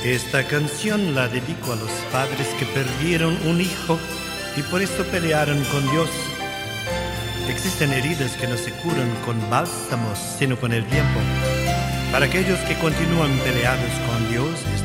Esta canción la dedico a los padres que perdieron un hijo y por esto pelearon con Dios. Existen heridas que no se curan con bálsamos, sino con el tiempo. Para aquellos que continúan peleados con Dios,